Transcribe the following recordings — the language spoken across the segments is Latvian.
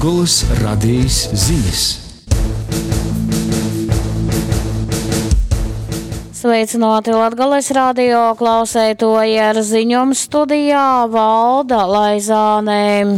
Latgoles radijas ziņas. Sveicināti Latgoles radio klausētoji, ar ziņojumu studijā Valda Laizāne.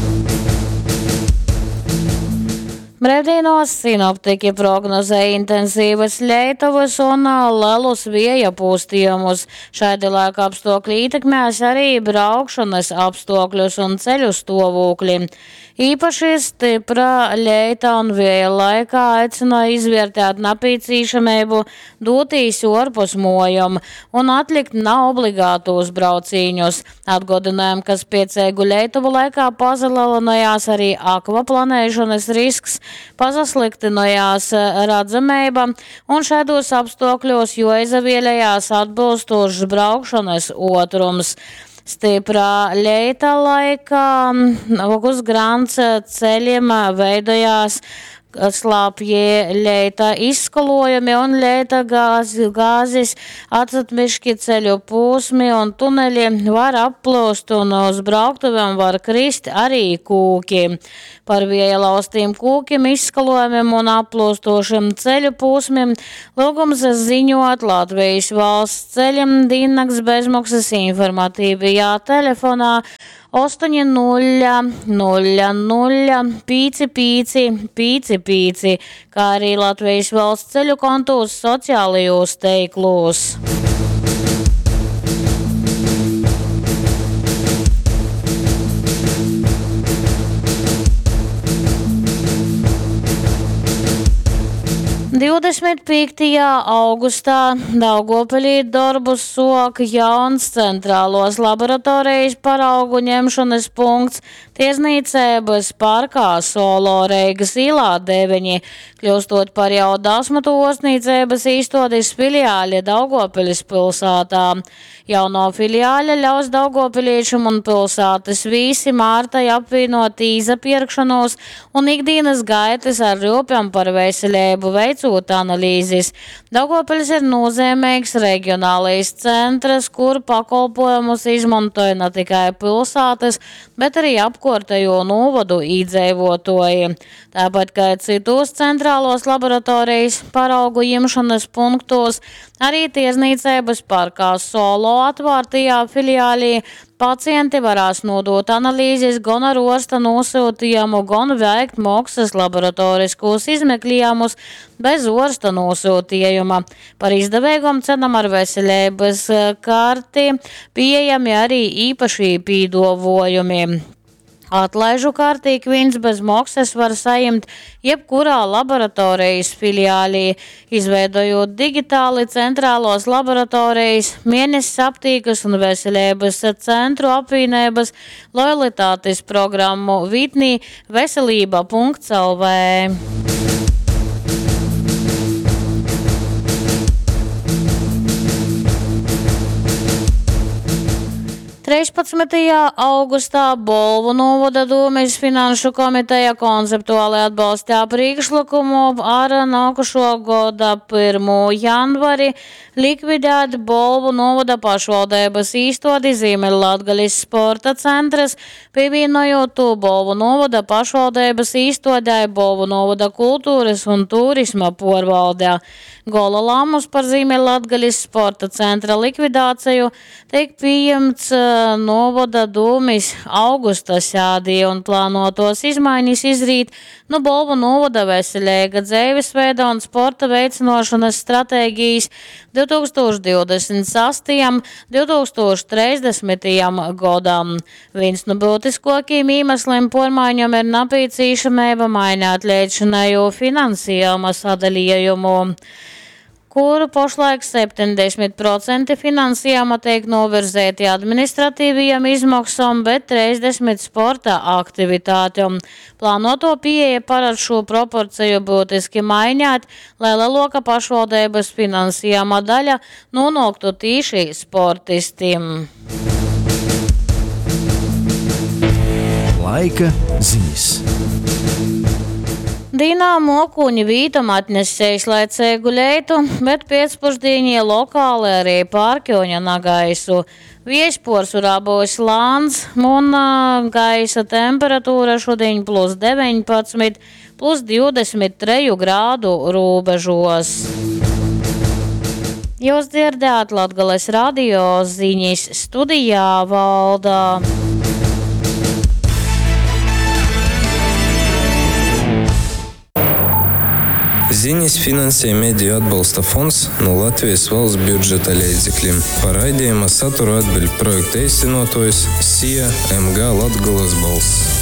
Brīvdienos sinoptiķi prognozēja intensīvas ļeitavas un lielus vēja pūstījumus. Šādi laika apstākļi ietekmēs arī braukšanas apstākļus un ceļu stāvokli. Īpaši stipra ļeita un vēja laikā aicināja izvērtēt nepieciešamību doties ārpus mājām un atlikt neobligātos brauciņus. Atgādinājām, ka spēcīgu ļeitavu laikā palielinājās arī akvaplanēšanas risks, pasliktinājās redzamība un šādos apstākļos jāizvēlējās atbilstošs braukšanas ātrums. Stiprā ļeita laikā uz grants ceļiem veidojās slāpji ļeita izskalojumi un ļeita gāzes atsatmiški ceļu posmi un tuneļi var applūst un uz brauktuviem var krist arī kūki. Par vēja laustiem kūkiem, izskalojumiem un applūstošiem ceļu posmiem lūgums ziņot Latvijas valsts ceļiem diennakts bezmaksas informatīvajā telefonā 800 5555, kā arī Latvijas valsts ceļu kontos sociālajos tīklos. Augustā Daugavpilī darbus sāk jauns centrālos laboratorijas paraugu ņemšanas punkts Tiesnīcības parkā Solo Reigas ilā 9, kļūstot par jau 10. ostnīcības izstādes filiāli Daugavpilis pilsētā. Jauno filiāli ļaus daugavpiliešiem un pilsētas visi mārtai apvienot izapirkšanos un ikdienas gaitas ar rūpēm par veselību veicot analīzes. Daugavpils ir nozīmīgs reģionālais centrs, kur pakalpojumus izmantoja ne tikai pilsētas, bet arī apkārtējo novadu iedzīvotāji. Tāpat kā citos centrālos laboratorijas paraugu ņemšanas punktos, arī Tiesnīcības parkā Solo atvārtajā filiālī pacienti varēs nodot analīzes gan ar orsta nosūtījumu, gan veikt mākslas laboratoriskos izmeklējumus bez orsta nosūtījuma. Par izdevīgām cenām ar veselības karti pieejami arī īpašī pīdovojumi. Atlaižu kārtīgi viens bez maksas var saņemt jebkurā laboratorijas filiālī, izveidojot digitāli centrālos laboratorijas, mēnesis aptīkas un veselības centru apvienības lojalitātes programmu vitnī veselība.lv. 13. augustā Bolvu novada Dūmis Finanšu komiteja konceptuāli atbalstīja priekšlikumu ar nākošo gada 1. janvari likvidēt Bolvu novada pašvaldības īstodi Ziemeļlatgaļas sporta centras, pievienojot to Bolvu novada pašvaldības īstodē Bolvu novada kultūras un turisma porvaldē. Gola lēmums par Ziemeļlatgaļas sporta centra likvidāciju tiek pieņemts novada Dūmis augusta sēdī un plānotos izmaiņas izrīt no Bolvu novada veselīga dzīvesveida un sporta veicinošanas stratēģijas 2028. 2030. gadam. Viens no būtiskākajiem iemesliem pormaiņam ir nepieciešamība mainīt līdzinējo finansējuma sadalījumu, kuru pašlaik 70% finansējuma tiek novirzēti administratīvajām izmaksām, bet 30% sporta aktivitātēm. Plānoto pieeja paredz šo proporciju būtiski mainīt, lai lielāka pašvaldības finansējuma daļa nonāktu tieši sportistiem. Laika ziņas. Dīnā mokuņi vītam atnesējis, lai ceguļeitu, bet pēcpusdīnie lokāli arī pārkjoņa nagaisu. Viešpors urābojas lāns un gaisa temperatūra šodien plus 19, plus 23 grādu robežos. Jūs dzirdējāt Latgales radio ziņas, studijā Valda. Ziņas finansē Mediju atbalsta fonds no Latvijas valsts budžeta līdzekļiem. Par raidījuma saturu atbild projekta īstenotājs SIA MG Latgales balss.